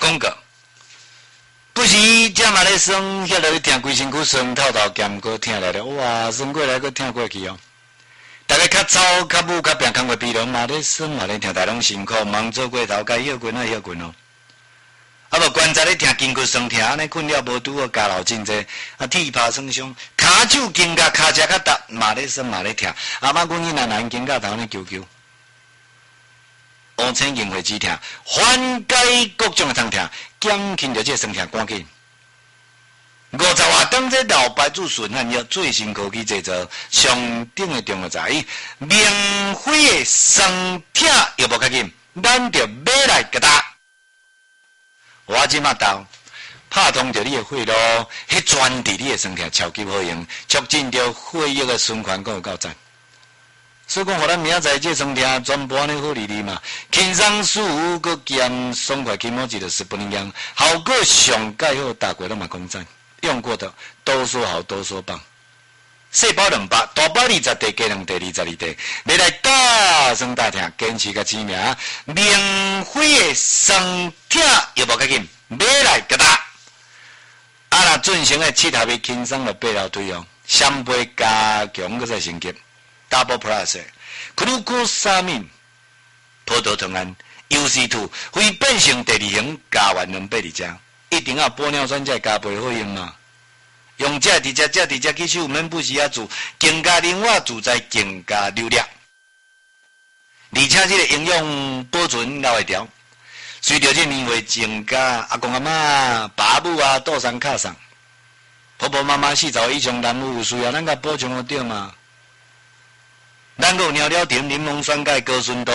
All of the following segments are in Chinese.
广告。不时这嘛咧酸，遐落去听规身躯酸透透咸过听来了，哇，酸过来个听过去哦。大家较早、较武、较拼工过疲劳嘛咧酸嘛咧听，大拢辛苦，忙做过头，该休困啊休困哦。啊无棺材咧听筋骨酸痛，安尼困了无拄好，家老真济，啊体魄酸伤，骹手筋甲骹只较搭，嘛咧酸嘛咧痛，阿妈阮伊男男筋甲头咧揪揪。乌青硬会止痛，缓解各种的疼痛，减轻着这酸痛赶紧。50多当这老白主顺汉药最新科技制造，上顶的重要在于免费的酸痛药物较紧，咱着买来给他。我即马到拍通着你的血路，迄专治你的酸痛超级好用，促进着血液的循环，够有够赞。所以讲，互咱明仔载这酸痛全部安尼好利利嘛，轻松舒服，佮兼爽快，起码一个10分钟，效果上介好，大家都嘛讲赞。用过的都说好，都说棒。细包200，大包20地，加2地22地，你来大声大听，坚持个知名，免费的酸痛药物较紧，买来给他。啊，若进行的7合一轻松的背劳推哦，双倍加强个再升级 ，Double Plus， 克鲁古沙敏、葡萄糖胺、UC2， 非变性第2型加完2倍2只。一定要玻尿酸才加倍好用嘛！用这伫这去手，免不时啊做，更加灵活自在，更加流量。而且这个营养保存老会调，随着这年岁增加，阿公阿妈、爸母啊，倒上卡上，婆婆妈妈40岁以上男女有需要，咱甲补充得到嘛？咱有尿尿甜、柠檬酸钙、高纯度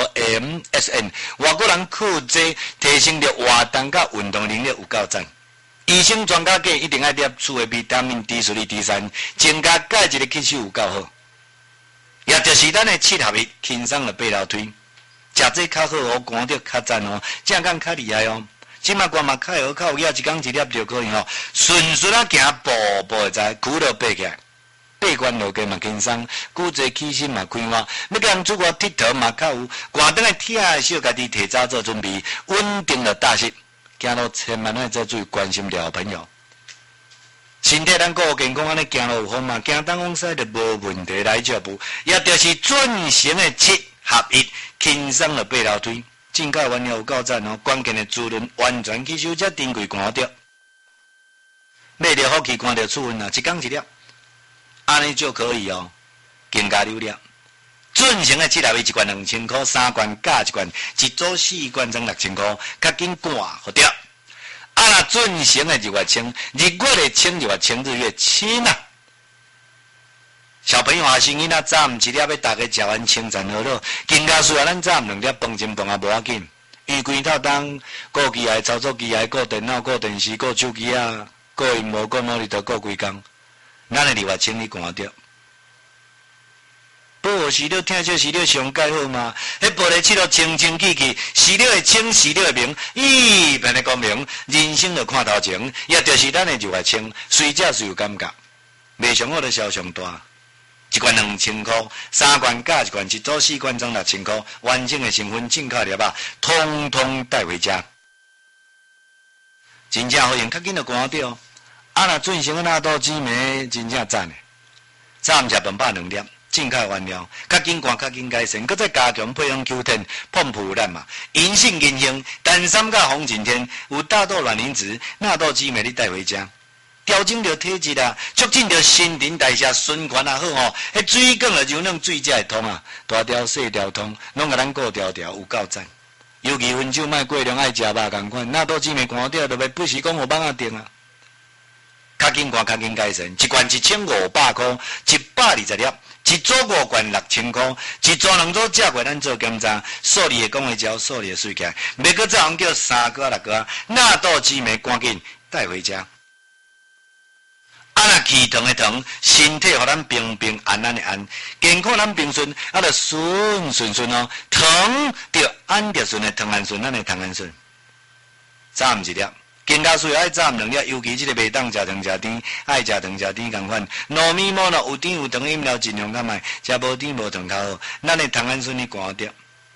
MSN， 外国人靠这提升着活动甲运动能力有够赞。医生专家建议一定要摄取的维他命 D 属于 D3， 增加钙质的吸收有够好。也就是咱的7合一轻松的背劳推，食这较好哦，肝着较赞哦，正感较厉害哦。即马肝嘛较好，较有影一工一粒就可以哦，顺顺啊行，步步会知，苦了爬起来。背关落街嘛轻松，骨质起身嘛开花，要甲人出国佚佗嘛较有，寒顿的疼小家己提早做准备，稳定了大事，行路千万要做注意关心了朋友。身体咱顾健康，安尼行路有风嘛，行东往西就无问题来脚步，也就是准成的7合一轻松的背劳推，正确原料有够赞哦，关键的滋润完全吸收，才珍贵看着，买着好去看着处分啊，一工一粒。安尼就可以哦，更加流量。准成的7合一1罐2000块，3罐加1罐，一组4罐装6000块，较紧赶好掉。啊，若准成的日月清，日月的清，日月清，日月清啊！小朋友啊，生囡仔早午一粒，要大家食完清餐好了，更加需要咱早午2粒饭前饭啊，无要紧。因为规套当顾机械、操作机械、顾电脑、顾电视、顾手机啊，顾荧幕、顾毛里头、顾规工。咱的日月清你看着，保时了听说是了上介好嘛？迄玻璃漆了清清气气，是了会清，是了会明，一片的光明，人生就看头前，也就是咱的日月清，随食随有感觉，卖上好的销上大，1罐2000块，3罐加1罐，一组4罐装6000块，完整的成分正确粒啊，通通带回家，真正好用，较紧就看着。啊，若准成纳豆紫莓真正赞诶！早午食饭饱2粒，正确原料，较紧看，较紧改善，搁再加强配方 Q10，碰普兰嘛，银杏银杏，蛋三甲红景天，有大豆卵磷脂，纳豆紫莓你带回家，调整着体质啊，促进着新陈代谢循环啊好吼，迄水管啊就让水才会通啊，大条细条通，拢甲咱顾条条有够赞。尤其分酒卖过量，爱食肉共款，纳豆紫莓看着就袂不是讲互放啊定啊。较紧看，较紧改善，一罐1500块，120粒，一组5罐6000块，一组2组食过咱做检查，数理的讲会照，数理的水起来，每个早上叫3个6个，纳豆紫莓赶紧带回家。啊，若气糖的糖，身体互咱平平安安的安，健康咱平顺，啊，就顺顺顺哦，糖着安着顺的糖氨顺，咱的糖氨顺，早午一粒。更加需要爱早午2粒，尤其这个袂当食糖食甜，爱食糖食甜共款。糯米末呢有甜有糖饮料尽量较卖，食无甜无糖较好。咱的糖氨酸你看着，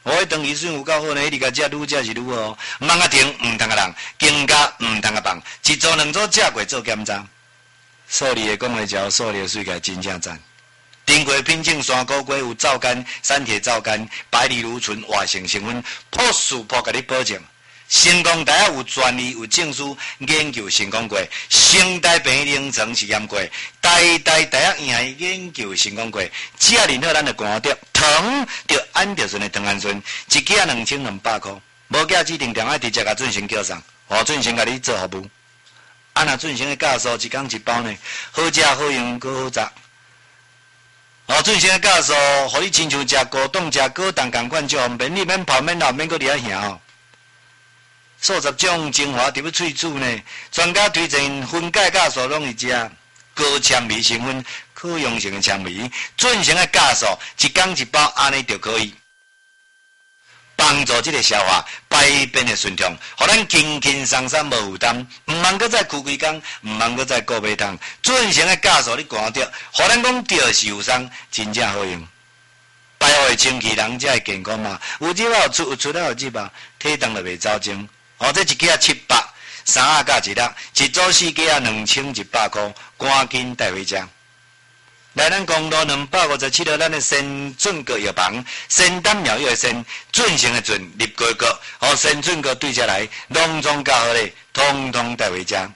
迄长期水有够好呢，你甲食愈食是愈好，毋通啊停，毋通啊人，更加毋通啊放，一组两组食过做检查。数理的讲话条，数理的水起来真正赞。丁过品种山果果有皂苷、山铁皂苷、白藜芦醇、活性成分，朴素朴甲你保证。成功大学有专利有证书研究成功过，成大病院临床实验过，台大学院还研究成功过。只要任何咱就寒着糖，着安德顺的糖氨酸，一支2200块，无价指定电话直接甲准成叫上，准成甲你做服务。若准成的教授一工一包呢，好食好用阁好食。准成的教授，互你亲像食果冻、食果冻共款，就方便，你免泡免流免阁伫遐遐。数十种精华伫要喙煮呢，专家推荐分解酵素拢会食，高纤维成分、可溶性的纤维，准成的酵素一工一包，安尼就可以帮助这个消化排便的顺畅，互咱轻轻松松无负担，毋通搁再哭几工，毋通搁再顾买汤。准成的酵素你寒着，互咱讲着是有伤，真正好用。排好的清气，人才会健康嘛。有入有出，有出有入啊，体重就袂走精。这一支啊700，3盒加一粒，一组4支啊2100块，赶紧带回家。来咱公路257号，咱的先准阁药房，先丹苗药的先，准成的准，立个个，先准阁对下来，拢总较好咧，通通带回家。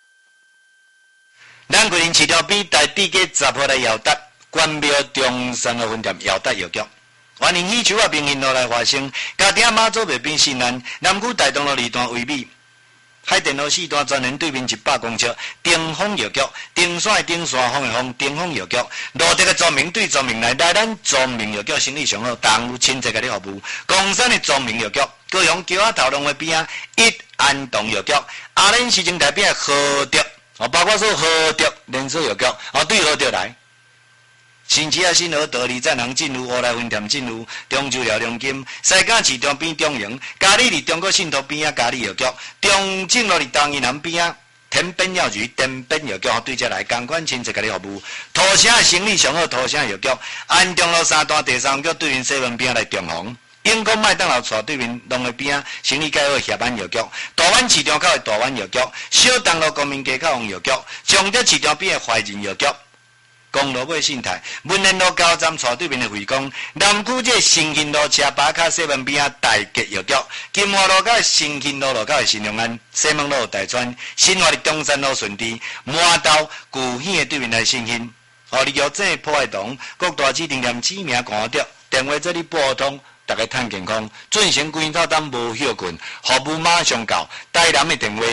咱桂林市条边大地街10号来姚达，关庙中山的分店姚达药局。欢迎喜球啊，平行路来华生，家丁马祖北边西南，南区大东路2段为美，海淀路4段专人对面100公尺，顶峰药局，顶山的顶山峰的峰，顶峰药局，路德的庄明对庄明来咱庄明药局生意上好，当有亲切甲你服务。公山的庄明药局，高雄桥仔头路的边啊，一安东药局，阿莲市政台边的和德，包括说和德连锁药局，对和德来。新市啊，新河道2站行进入乌来分店进入中州寮中金，西港市场边中营，嘉里伫中国信托边啊，嘉里药局，中正路伫东银行边啊，天边药局，天边药局对接来，共款亲切甲你服务。土城生意上好，土城药局，安中路3段第3局对面西门边来中红。永康麦当劳厝对面龙的边啊，生意介好协安药局，大湾市场口的大湾药局，小东路国民街口红药局，崇德市场边的怀仁药局。公路尾信泰，文联路高站厝对面的惠光，南区这新兴路车巴卡西门边啊大吉药局，金华路到新兴路路到新隆安，西门路大川，新华的中山路顺治，满道古县的对面来新兴，你要这破坏洞，各大指定店指名看到，电话这里拨通，大家趁健康，准成规套单无休困，服务马上到，台南的电话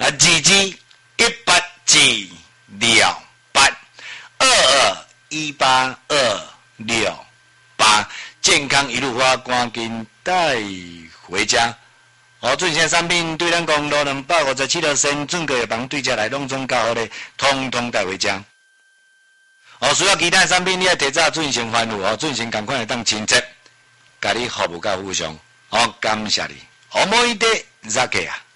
22182826，健康一路花，赶紧带回家。准成产品对咱公路257号先准个药房对家来拢总较好咧，通通带回家。需要其他产品，你要提早准成欢呼，准成赶快来当亲切，甲你服务到富上。感谢你，好，莫一点，再见啊。